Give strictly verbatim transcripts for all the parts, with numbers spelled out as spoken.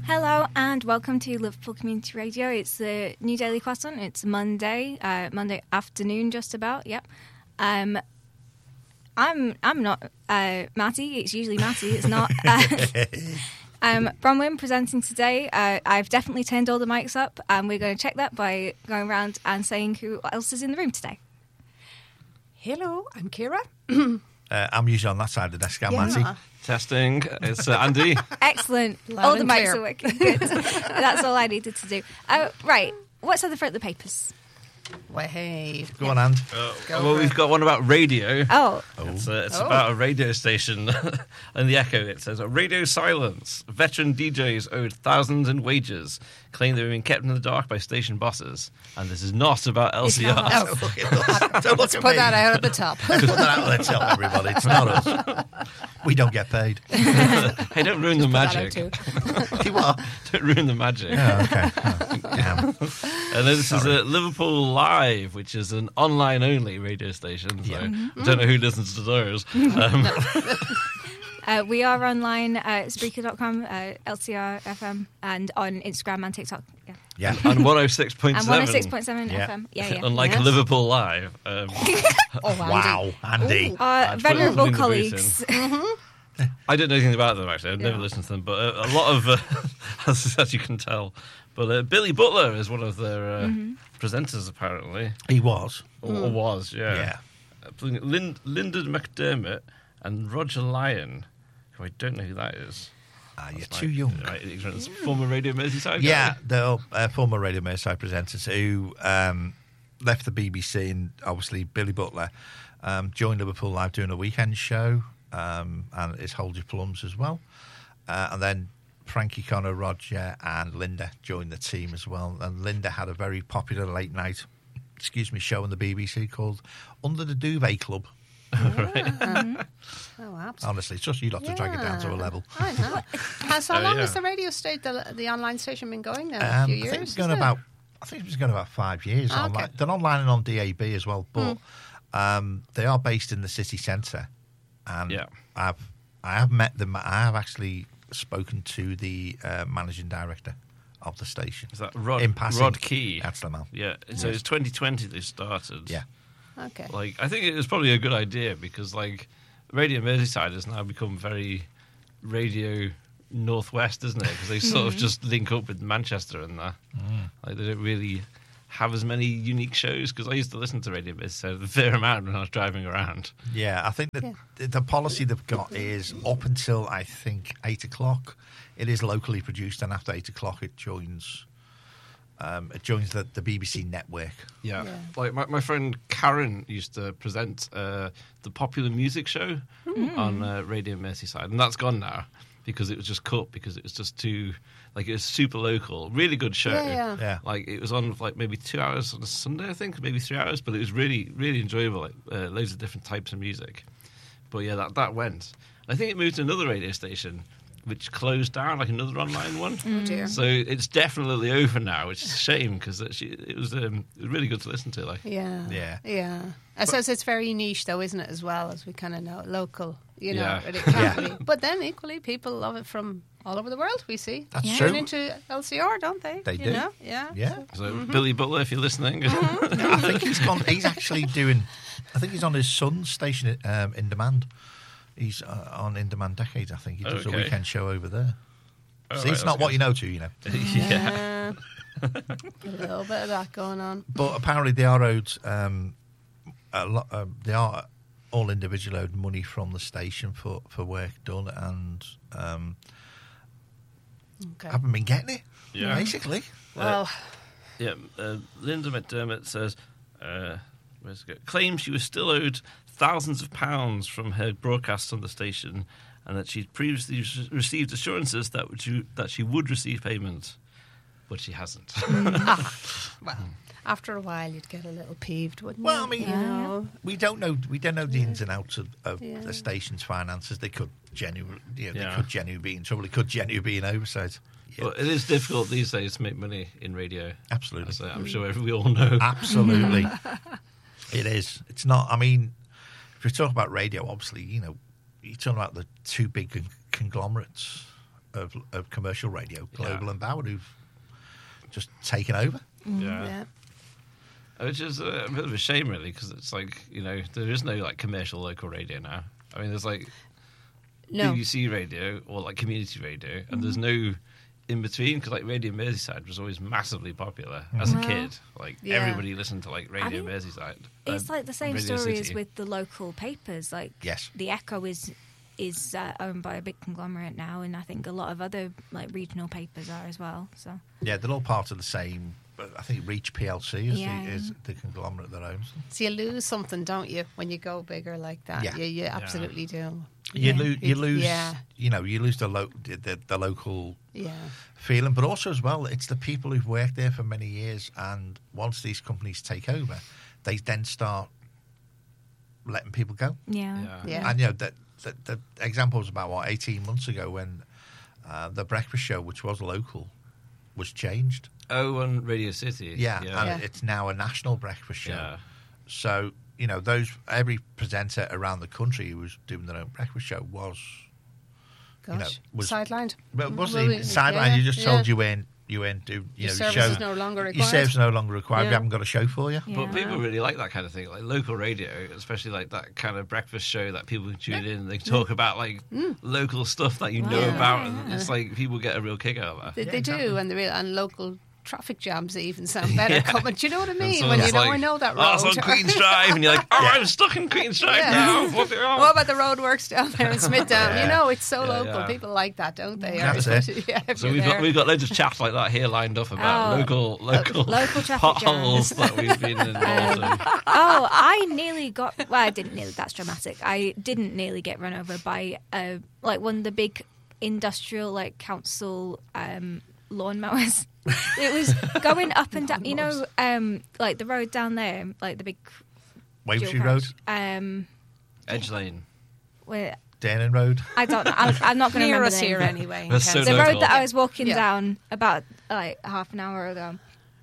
Hello and welcome to Liverpool Community Radio. It's the New Daily Croissant. It's Monday, uh, Monday afternoon, just about. Yep. Um, I'm I'm not uh, Matty. It's usually Matty. It's not. Uh, um, Bronwyn presenting today. Uh, I've definitely turned all the mics up, and we're going to check that by going around and saying who else is in the room today. Hello, I'm Kira. uh, I'm usually on that side of the desk. I'm Yeah. Matty. Testing. It's uh, Andy. Excellent. Loud all the and mics clear. are working. Good. That's all I needed to do. Uh, right. What's at the front of the papers? Wait. Go on, And. Uh, Go well, for we've it. got one about radio. Oh. It's, uh, it's Oh. about a radio station. And the Echo, it says, radio silence. Veteran D Js owed thousands in wages. Claim they've been kept in the dark by station bosses. And this is not about L C R. not. Oh, Don't look at us. Don't look at put me. that out at the top. Put that out there, tell everybody. It's not us. We don't get paid. Hey, don't ruin the Put that out magic. too. You are? Don't ruin the magic. Oh, okay. Oh, damn. And then this is uh, Liverpool Live, which is an online-only radio station. So Yeah. I don't know who listens to those. Um, Uh, we are online at Spreaker dot com, uh, L C R F M, and on Instagram and TikTok. Yeah. Yeah. on one oh six point And seven. one oh six point seven Yeah. F M. Yeah, yeah. Unlike Yes. Liverpool Live. Um, Oh, Andy. Wow, Andy. Ooh. Our I'd put venerable it in the colleagues. I don't know anything about them, actually. I've never Yeah. listened to them. But uh, a lot of, uh, as, as you can tell. But uh, Billy Butler is one of their uh, Mm-hmm. presenters, apparently. He was. Or, or was, yeah. Yeah. Uh, playing Lin- Linda McDermott and Roger Lyon, who I don't know who that is. Ah, you're That's too my- young. Right, ignorance. Former Radio Merseyside guy. Yeah, the uh, former Radio Merseyside presenters who um, left the B B C, and obviously Billy Butler um, joined Liverpool Live doing a weekend show, um, and it's Hold Your Plums as well. Uh, and then Frankie Connor, Roger, and Linda joined the team as well. And Linda had a very popular late night, excuse me, show on the B B C called Under the Duvet Club. Oh, absolutely. Honestly, it's just you lot to drag it down to a level. I know. Has, how Oh, long yeah. has the radio station, the, the online station, been going now? Um, a few I years? think it's going isn't it? about. I think it's going about five years. Ah, okay. Online. They're online and on D A B as well, but um, they are based in the city centre. And Yeah. I've I have met them. I have actually spoken to the uh, managing director of the station. Is that Rod, in passing? Rod Key? That's the man. Yeah. So it's twenty twenty they started. Yeah. Okay. Like, I think it was probably a good idea because, like, Radio Merseyside has now become very Radio Northwest, isn't it? Because they sort of just link up with Manchester and that. Like, they don't really have as many unique shows because I used to listen to Radio Merseyside a fair amount when I was driving around. Yeah, I think that Yeah. the, the policy they've got is up until I think eight o'clock. It is locally produced, and after eight o'clock, it joins. Um, it joins the, the B B C network. Yeah. Yeah. Like, my, my friend Karen used to present uh, the popular music show on uh, Radio Merseyside, and that's gone now because it was just cut because it was just too, like, it was super local. Really good show. Yeah, yeah. Yeah. Like, it was on for like maybe two hours on a Sunday, I think, maybe three hours, but it was really, really enjoyable. Like, uh, loads of different types of music. But yeah, that, that went. I think it moved to another radio station, which closed down, like another online one. Oh, dear. So it's definitely over now, which is a shame because it, it was um, it was really good to listen to. Like, Yeah. Yeah. Yeah. I suppose it's very niche, though, isn't it, as well, as we kind of know, local, you know. Yeah. But it can Yeah. be. But then, equally, people love it from all over the world, we see. That's Yeah. true. Tune into L C R, don't they? They you do. Know? Yeah. Yeah. so Billy Butler, if you're listening, I think he's gone. He's actually doing. I think he's on his son's station um, in demand. He's uh, on In Demand Decades. I think he does Okay. a weekend show over there. Oh, See, right, it's that's not what good. you know to, you know. yeah. Uh, a little bit of that going on. But apparently they are owed. Um, a lot. Um, they are all individual owed money from the station for, for work done, and um, Okay. haven't been getting it. Yeah. Basically. Well, Yeah, uh, Linda McDermott says, uh, where's it go? Claims she was still owed thousands of pounds from her broadcasts on the station, and that she'd previously re- received assurances that would you, that she would receive payment, but she hasn't. well, after a while, you'd get a little peeved, wouldn't Well, I you? mean, You know? we don't know. We don't know the ins and outs of, of Yeah. the station's finances. They could genuinely, you know, Yeah. they could genuinely be in trouble. It could genuinely be an oversight. Yeah, But it is difficult these days to make money in radio. absolutely. As uh, I'm sure we all know. Absolutely. It is. It's not, I mean, if we talk about radio, obviously, you know, you're talking about the two big con- conglomerates of, of commercial radio, Global Yeah. and Bauer, who've just taken over. Yeah. Yeah. Which is a bit of a shame, really, because it's like, you know, there is no like commercial local radio now. I mean, there's like No. B B C radio or like community radio, and there's no in between, because like Radio Merseyside was always massively popular as a Well, kid. Like yeah. everybody listened to like Radio think Merseyside. It's uh, like the same Radio story as City. with the local papers. Like Yes. the Echo is is uh, owned by a big conglomerate now, and I think a lot of other like regional papers are as well. So Yeah, they're all part of the same. I think Reach P L C is, Yeah. the, is the conglomerate that owns them. So you lose something, don't you, when you go bigger like that? Yeah. You, you absolutely do. You, Yeah. lo- you It- lose, yeah. you know, you lose the, lo- the the local Yeah. feeling, but also as well, it's the people who've worked there for many years, and once these companies take over, they then start letting people go. yeah, Yeah. Yeah. And you know, the, the, the example was about what eighteen months ago when uh, the breakfast show, which was local, was changed. Oh, on Radio City. Yeah, yeah. and Yeah. it's now a national breakfast show. Yeah. So you know, those every presenter around the country who was doing their own breakfast show was, Gosh. you know, was Sidelined. Well, it wasn't Well, even we- sideline. yeah, You just yeah. told you when you went do you Your know service show. is no longer Your required. service is no longer required. We Yeah. haven't got a show for you. Yeah. But people really like that kind of thing, like local radio, especially like that kind of breakfast show that people can tune in and they talk about like local stuff that you know Yeah. about, and it's like people get a real kick out of that. They, Yeah, they exactly. do, and the real and local traffic jams they even sound better. Yeah. Coming, do you know what I And mean? so When it's you know like, I know that road. Oh, it's on Queen's Drive, and you're like, oh, I'm stuck in Queen's Drive Yeah. now. What the hell? What about the roadworks down there in Smithdown? Yeah. You know, it's so Yeah, local. yeah. People like that, don't they? That's Or- it. yeah, if So you're we've got there. we've got loads of chat like that here lined up about Oh. local local Local traffic potholes jams. that we've been involved in. Oh, I nearly got. Well, I didn't nearly. That's dramatic. I didn't nearly get run over by uh, like one of the big industrial like council um, lawnmowers. It was going up and down. You know, um, like the road down there, like the big Wavertree dual Road, carriage. Um, Edge Lane. where Dernan Road. I don't know. I, I'm not going to near remember us the name. here anyway. That's so The local. road that I was walking Yeah. down about like half an hour ago,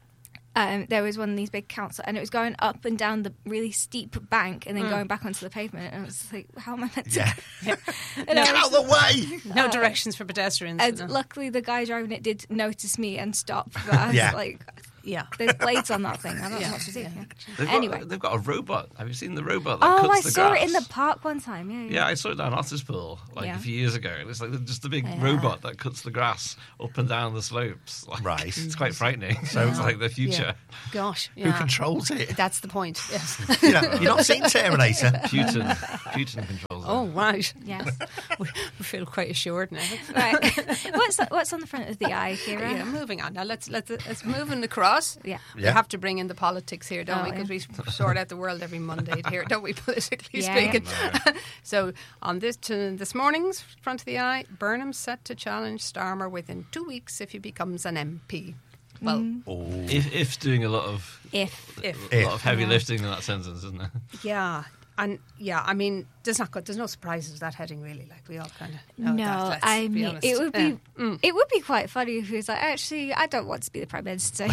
um, there was one of these big council, and it was going up and down the really steep bank, and then Mm. going back onto the pavement. And I was like, "How am I meant to?" Yeah, And get I out was- of the way. No directions for pedestrians. and no. luckily, the guy driving it did notice me and stop. But I was Yeah. like, yeah. "There's blades on that thing. I don't Yeah. know what to do." Yeah. Yeah. They've Anyway. got, they've got a robot. Have you seen the robot that Oh, cuts I the saw grass? it in the park one time. Yeah, yeah. Yeah, I saw it down Otterspool like Yeah. a few years ago. And it's like just a big Yeah. robot that cuts the grass up and down the slopes. Like, Right. It's quite frightening. So it's like the future. Gosh. Who Yeah. controls it? That's the point. Yes. You know, you're not seeing Terminator. Putin, Putin controls it. Oh, right. Yes. We, we feel quite assured now. Right. what's what's on the front of the eye, Kira? Yeah, moving on. Now let's let's let's move in across. Yeah. We Yeah. have to bring in the politics here, don't Oh, we? Because yeah. we sort out the world every Monday here, don't we? Politically Yeah, speaking. yeah. So on this to this morning's front of the eye, Burnham's set to challenge Starmer within two weeks if he becomes an M P. Well, Mm. Oh, If, if doing a lot of If if a lot of heavy Yeah. lifting in that sentence, isn't it? yeah. And yeah, I mean, there's not there's no surprises with that heading really. Like we all kind of know no, that. Let's I be mean honest. it would be Yeah. Mm. it would be quite funny if he was like, actually, I don't want to be the prime minister.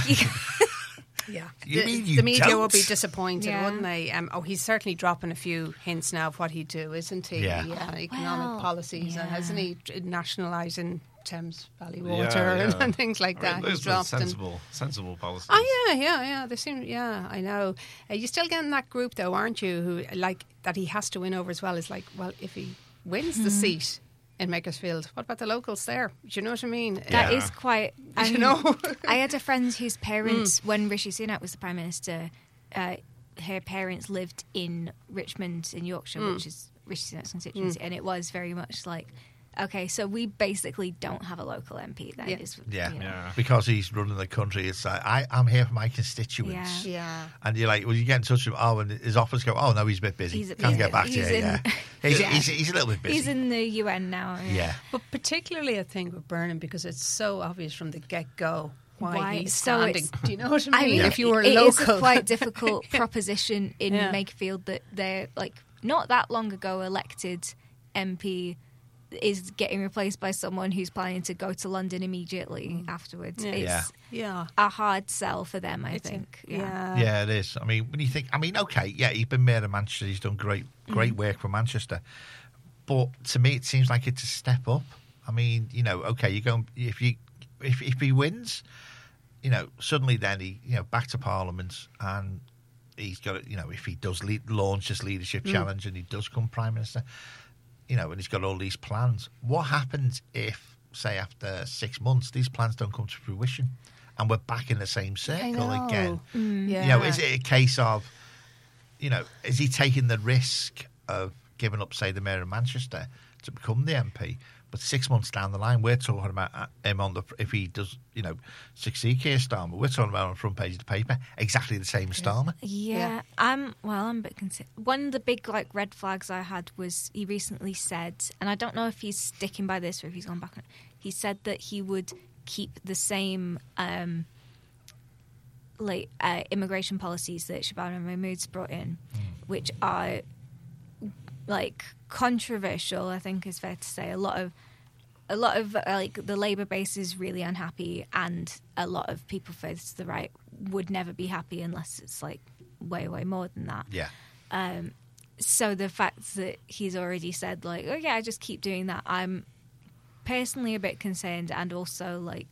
Yeah, You the, mean you the media don't? will be disappointed, Yeah. wouldn't they? Um, oh, he's certainly dropping a few hints now of what he'd do, isn't he? Yeah. economic Well, policies, and yeah. hasn't he nationalising Thames Valley Yeah, Water yeah. and, and things like I that? mean, He's those are dropped. And, sensible, sensible policies. oh yeah, yeah, yeah. They seem, yeah, I know. Uh, you're still getting that group though, aren't you? Who like that he has to win over as well. Is like, well, if he wins Hmm. the seat in Makersfield, what about the locals there? Do you know what I mean? That Yeah. is quite. You um, know? I had a friend whose parents, Mm. when Rishi Sunak was the prime minister, uh, her parents lived in Richmond in Yorkshire, Mm. which is Rishi Sunak's constituency, and it was very much like, okay, so we basically don't have a local M P. That Yeah. is, yeah. you know. Yeah. Because he's running the country. It's like, I, I'm here for my constituents. Yeah. Yeah. And you're like, well, you get in touch with him. Oh, and his offers go, oh, no, he's a bit busy. He's a- Can't he's get a- back to you. he's in- Yeah. He's, Yeah. He's, he's a little bit busy. He's in the U N now. yeah. But particularly, I think, with Burnham, because it's so obvious from the get-go why, Why- he's so standing. it's- Do you know what I I mean? mean, If you were it is local. a quite difficult proposition in Yeah. Makefield that they're like not that long ago elected M P is getting replaced by someone who's planning to go to London immediately afterwards. Yeah. It's Yeah. yeah. a hard sell for them, I It's a- think. yeah. Yeah, it is. I mean, when you think, I mean, okay, yeah, he's been mayor of Manchester. He's done great, great Mm-hmm. work for Manchester. But to me, it seems like it's a step up. I mean, you know, okay, you go if you if if he wins, you know, suddenly then he you know back to Parliament and he's got you know if he does lead, launch this leadership mm. challenge and he does come Prime Minister, you know, and he's got all these plans. What happens if, say, after six months these plans don't come to fruition and we're back in the same circle again? Mm, yeah. You know, is it a case of, you know, is he taking the risk of giving up, say, the Mayor of Manchester to become the M P? But six months down the line, we're talking about him on the, if he does, you know, succeed Keir Starmer, we're talking about on the front page of the paper, exactly the same as Starmer. Yeah, Yeah. I'm, well, I'm a bit concerned. One of the big, like, red flags I had was he recently said, and I don't know if he's sticking by this or if he's gone back on it, he said that he would keep the same, um, like, uh, immigration policies that Shabana Mahmood's brought in, mm. which are, like, controversial, I think is fair to say. A lot of a lot of uh, like the Labour base is really unhappy, and a lot of people further to the right would never be happy unless it's like way way more than that. Yeah. Um so the fact that he's already said like, oh yeah, I just keep doing that, I'm personally a bit concerned. And also, like,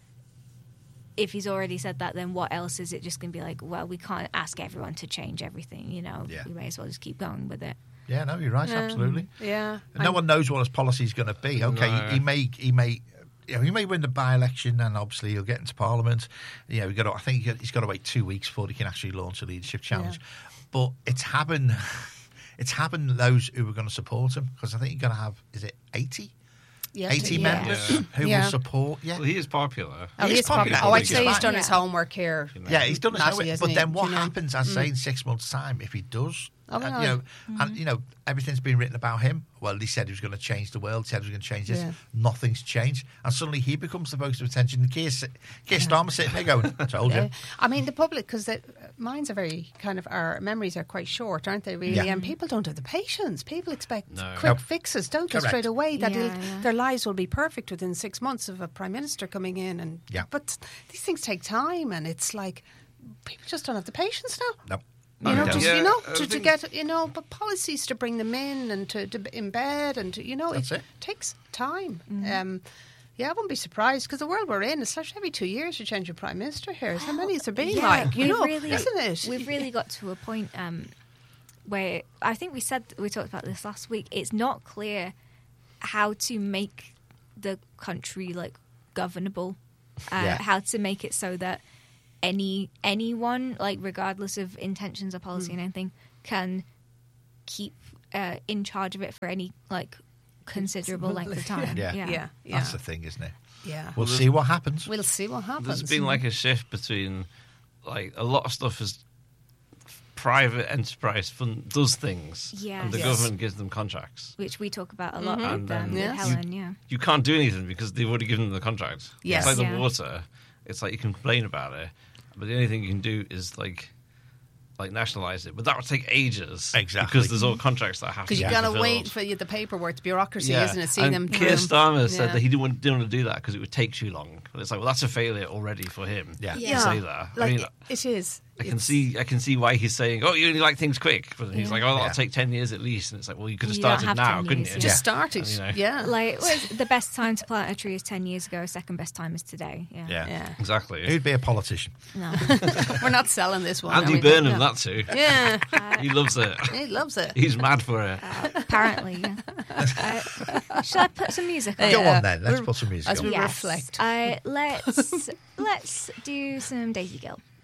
if he's already said that, then what else is it just going to be like, well, we can't ask everyone to change everything, you know? Yeah. We may as well just keep going with it. Yeah, no, you're right, Yeah. absolutely. Yeah. And no I'm- one knows what his policy is going to be. Okay, No. he, he may, he may, you know, he may win the by-election, and obviously he'll get into Parliament. You know, he got. To, I think he's got to wait two weeks before he can actually launch a leadership challenge. Yeah. But it's happened. It's happened. Those who are going to support him, because I think you're going to have, is it eighty? Yeah, eighty yeah. members Yeah. who Yeah. will support. Yeah, Well, he is popular. Oh, He he is is popular. popular. Oh, I'd say He's he's done fine. his Yeah. homework here. You know. yeah, he's done his Natty, homework. hasn't But he? then what You know? happens? I say in six months' time, if he does, Oh, and, no. you know, Mm-hmm. and you know, everything's been written about him. Well, he said he was going to change the world. He said he was going to change this. Yeah. Nothing's changed, and suddenly he becomes the focus of attention. And Keir, Keir Starmer sitting there going, "I told you." Yeah. I mean, the public, because minds are very kind of, our memories are quite short, aren't they, really? Yeah. And people don't have the patience. People expect No. quick Nope. fixes, don't they, Correct. straight away, that Yeah, it'll- yeah. their lives will be perfect within six months of a Prime Minister coming in. And Yeah. But these things take time, and it's like, people just don't have the patience now. No. You know, Okay. just, Yeah, you know, I to, to think- get, you know, but policies to bring them in and to, to embed and, to, you know, That's it. takes time. Mm-hmm. Um, yeah, I wouldn't be surprised, because the world we're in, especially every two years you change your Prime Minister here. How many has there been, Yeah, like, you we've know, really- isn't it? We've really got to a point um, where I think we said, we talked about this last week, it's not clear how to make the country like governable, uh, Yeah. how to make it so that any anyone, like regardless of intentions or Hmm. policy and anything, can keep uh, in charge of it for any like considerable length of time. Yeah. Yeah, yeah. That's the thing, isn't it? Yeah. We'll see what happens. We'll see what happens. There's been like a shift between, like, a lot of stuff is private enterprise fund does things, Yes. and the Yes. government gives them contracts. Which we talk about a lot Mhm. with, And um, then with Yes. Helen, yeah. You can't do anything because they've already given them the contract. Yes. It's like Yeah. the water. It's like you can complain about it, but the only thing you can do is like like nationalise it. But that would take ages. Exactly. Because there's all contracts that have to Because be you got to fulfilled. wait for you, the paperwork, the bureaucracy, Yeah. isn't it? See and them Keir through. Starmer said Yeah. that he didn't want, didn't want to do that because it would take too long. But it's like, well, that's a failure already for him. Yeah. To Yeah. say that. Like, I mean, it is. I can It's- see, I can see why he's saying, "Oh, you only like things quick," but he's Yeah. like, "Oh, Yeah. I'll take ten years at least." And it's like, well, you could have You don't started have now, ten couldn't years, you? Just Yeah. started. You know. Yeah. Like, well, the best time to plant a tree is ten years ago. Second best time is today. Yeah. Yeah. Yeah. Exactly. Who'd be a politician? No. We're not selling this one. Andy are we? Burnham, No. that too. Yeah. He loves it. He loves it. He's mad for it. Apparently, yeah. Uh, shall I put some music on? Go Yeah. on then. Let's We're- put some music as on. we Yes. reflect. Uh, let's let's do some Daisy Gill.